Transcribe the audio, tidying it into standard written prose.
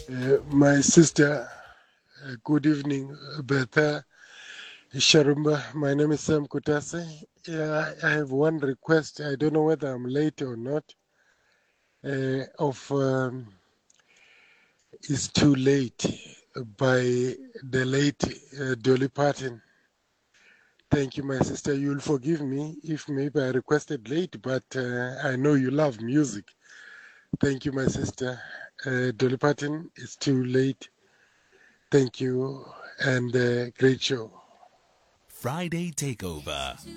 My sister, good evening, Betha Sharumba. My name is Sam Kutase. Yeah, I have one request. I don't know whether I'm late or not. Of It's Too Late by the late Dolly Parton. Thank you, my sister. You'll forgive me if maybe I requested late, but I know you love music. Thank you, my sister. Dolly Parton, It's Too Late. Thank you, and great show. Friday Takeover.